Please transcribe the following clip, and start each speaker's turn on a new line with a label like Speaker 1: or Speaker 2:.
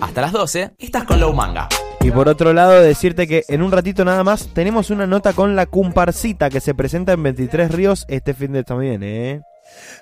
Speaker 1: hasta las 12, estás con Low Manga.
Speaker 2: Y por otro lado, decirte que en un ratito nada más tenemos una nota con la comparsita que se presenta en 23 Ríos este fin de también,